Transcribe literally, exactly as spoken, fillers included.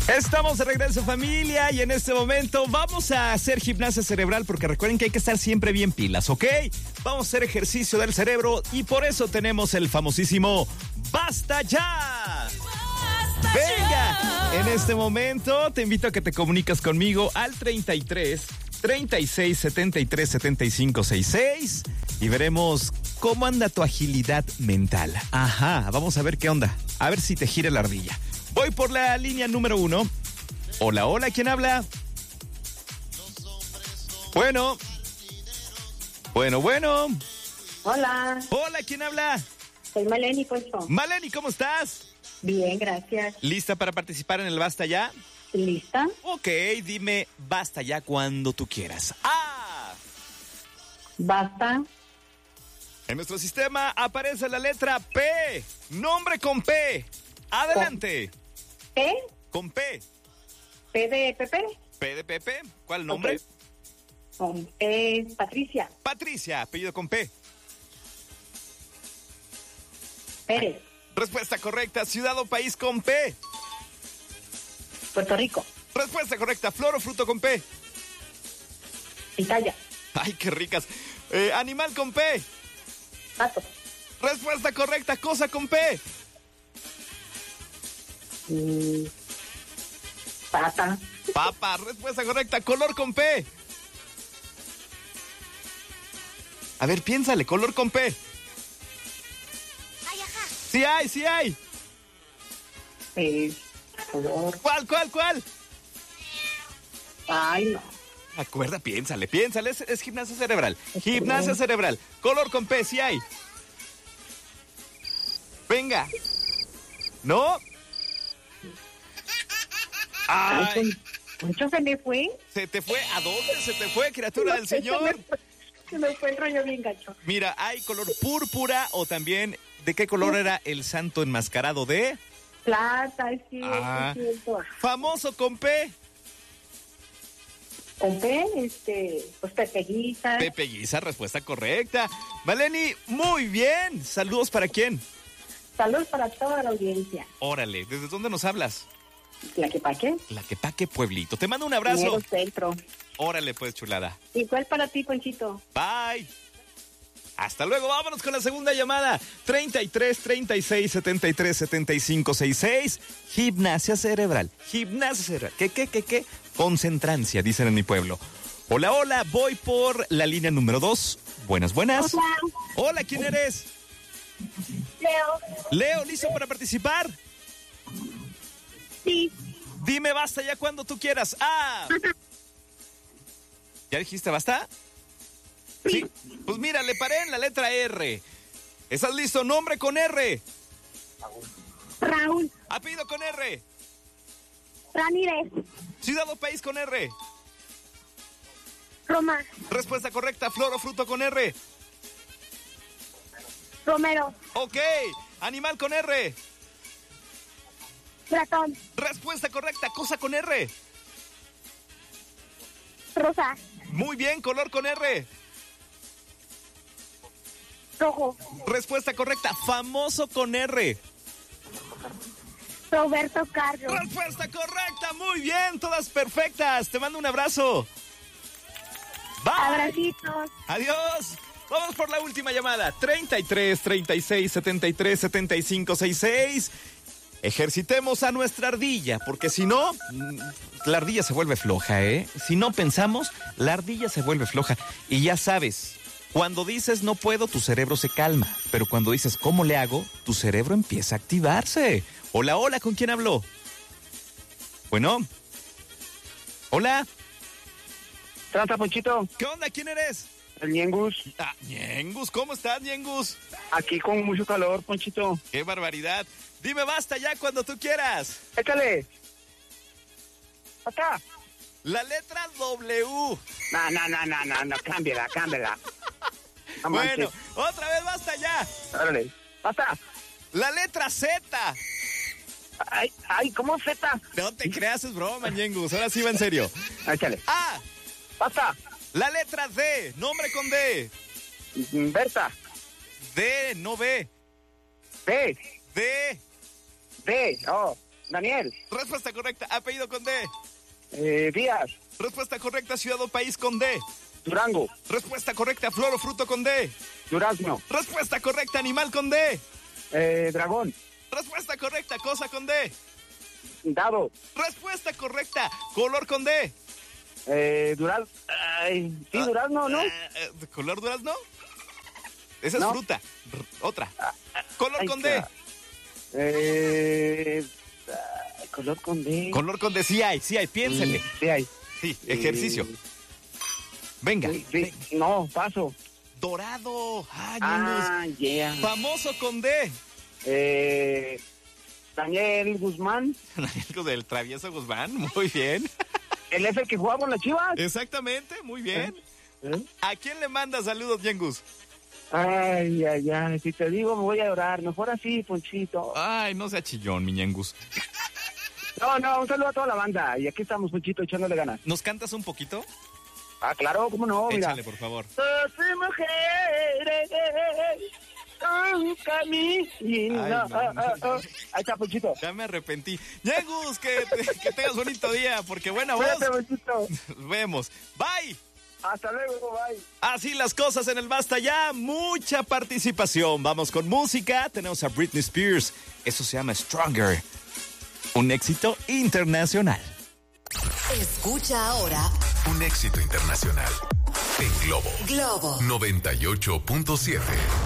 Estamos de regreso, familia, y en este momento vamos a hacer gimnasia cerebral porque recuerden que hay que estar siempre bien pilas, ¿ok? Vamos a hacer ejercicio del cerebro y por eso tenemos el famosísimo ¡Basta ya! Venga, en este momento te invito a que te comunicas conmigo al treinta y tres, treinta y seis, setenta y tres, setenta y cinco, sesenta y seis y veremos cómo anda tu agilidad mental. Ajá, vamos a ver qué onda, a ver si te gira la ardilla. Voy por la línea número uno. Hola, hola, ¿quién habla? Bueno. Bueno, bueno. Hola. Hola, ¿quién habla? Soy Maleni, Poncho. Maleni, ¿cómo estás? Bien, gracias. ¿Lista para participar en el Basta Ya? ¿Lista? Ok, dime Basta Ya cuando tú quieras. ¡Ah! Basta. En nuestro sistema aparece la letra P. Nombre con P. Adelante. ¿P? Con P. ¿P de Pepe? P de Pepe. ¿Cuál nombre? Okay. Con P, Patricia. Patricia, apellido con P. Pérez. Respuesta correcta, ciudad o país con P. Puerto Rico. Respuesta correcta, flor o fruto con P. Italia. Ay, qué ricas. Eh, animal con P. Pato. Respuesta correcta, cosa con P. Mm, pata. Papa, respuesta correcta, color con P. A ver, piénsale, color con P. Ay, ajá. Sí hay, sí hay. Eh, color. ¿Cuál, cuál, cuál? Ay, no. Acuerda, piénsale, piénsale, es, es gimnasia cerebral. Gimnasia cerebral, color con P, sí hay. Venga. ¿No? Ay, Poncho, se me fue. ¿se te fue? ¿A dónde se te fue, criatura del Señor? Se me fue, se me fue el rollo bien gacho. Mira, hay color púrpura o también, ¿de qué color era el santo enmascarado de? Plata, es cierto, Ah. es cierto. Famoso con P. Con P, este, pues Pepe Guisa. Pepe Guisa, respuesta correcta. Maleni, muy bien. Saludos para quién. Saludos para toda la audiencia. Órale, ¿desde dónde nos hablas? ¿La que pa' qué? Tlaquepaque, Pueblito. Te mando un abrazo. Primero Centro. Órale, pues, chulada. Igual para ti, Ponchito. Bye. Hasta luego, vámonos con la segunda llamada. treinta y tres, treinta y seis, setenta y tres, setenta y cinco, sesenta y seis. Gimnasia cerebral. Gimnasia cerebral. ¿Qué, qué, qué, qué? Concentrancia, dicen en mi pueblo. Hola, hola, voy por la línea número dos. Buenas, buenas. Hola. Hola, ¿quién eres? Leo. Leo, ¿listo para participar? Sí. Dime basta ya cuando tú quieras. ¡Ah! ¿Ya dijiste basta? Sí. Pues mira, le paré en la letra R. ¿Estás listo? Nombre con R. Raúl. Apellido con R. Ramírez. Ciudad o país con R. Roma. Respuesta correcta, flor o fruto con R. Romero. Ok. Animal con R. Ratón. Respuesta correcta, cosa con R. Rosa. Muy bien, color con R. Rojo. Respuesta correcta, famoso con R. Roberto Carlos. Respuesta correcta, muy bien, todas perfectas. Te mando un abrazo. Bye. Abracitos. Adiós. Vamos por la última llamada. treinta y tres, treinta y seis, setenta y tres, setenta y cinco, sesenta y seis. Ejercitemos a nuestra ardilla, porque si no, la ardilla se vuelve floja, ¿eh? Si no pensamos, la ardilla se vuelve floja. Y ya sabes, cuando dices no puedo, tu cerebro se calma. Pero cuando dices ¿cómo le hago?, tu cerebro empieza a activarse. Hola, hola, ¿con quién hablo? Bueno. Hola. Trata, Ponchito. ¿Qué onda? ¿Quién eres? El Ñengus. Ah, Ñengus, ¿cómo estás, Ñengus? Aquí con mucho calor, Ponchito. ¡Qué barbaridad! Dime basta ya cuando tú quieras. Échale. Acá. La letra W. No, no, no, no, no, no, cámbiala, cámbiala. No Bueno, manches. otra vez basta ya. Órale. Basta. La letra Z. Ay, ay, ¿cómo Z? No te creas, es broma, Ñengus. Ahora sí va en serio. Échale. A. Basta. La letra D. Nombre con D. Berta. D, no B. B. D. B. Oh. Daniel. Respuesta correcta. Apellido con D. Eh, Díaz. Respuesta correcta. Ciudad o país con D. Durango. Respuesta correcta. Flor o fruto con D. Durazno. Respuesta correcta. Animal con D. Eh, dragón. Respuesta correcta. Cosa con D. Dado. Respuesta correcta. Color con D. Eh, duraz... Ay, sí, durazno, ¿no? Eh, eh, ¿Color durazno? Esa es No. fruta. R- otra. Color Ay, con D. ca- Eh, ah, color con D. Color con D. Sí hay, sí hay. Piénsele. Sí, hay. Sí, ejercicio. Venga. Sí, sí. No, paso. Dorado. Ay, Ah, yeah. Ñengus. Famoso con D. Eh, Daniel Guzmán. Algo del travieso Guzmán. Muy bien. Él es el que jugaba con las Chivas. Exactamente, muy bien. ¿Eh? ¿A quién le manda saludos, Ñengus? Ay, ay, ay. Si te digo, me voy a llorar. Mejor así, Ponchito. Ay, no sea chillón, mi Ñengus. No, no, un saludo a toda la banda. Y aquí estamos, Ponchito, echándole ganas. ¿Nos cantas un poquito? Ah, claro, cómo no, mira. Échale, por favor. Dos mujeres, un camino. Ay, no, no. Ah, ah, ah. Ahí está, Ponchito. Ya me arrepentí. Ñengus, que, te- que tengas bonito día, porque buena voz. Cuídate, Ponchito. Nos vemos. Bye. Hasta luego, bye. Así las cosas en el Basta Ya. Mucha participación. Vamos con música. Tenemos a Britney Spears. Eso se llama Stronger. Un éxito internacional. Escucha ahora Un éxito internacional en Globo Globo noventa y ocho punto siete.